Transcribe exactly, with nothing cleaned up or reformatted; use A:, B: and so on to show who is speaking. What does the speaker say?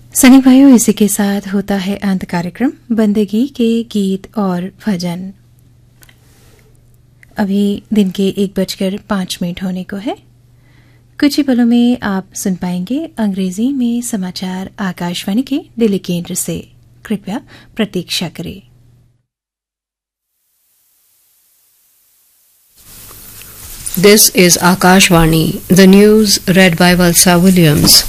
A: सनी भाइयों, इसी के साथ होता है अंत कार्यक्रम बंदगी के गीत और भजन। अभी दिन के एक बजकर पांच मिनट होने को है। कुछ ही पलों में आप सुन पाएंगे अंग्रेजी में समाचार आकाशवाणी के दिल्ली केंद्र से। कृपया प्रतीक्षा करें।
B: This is Akashvani, the news read by Valsa Williams.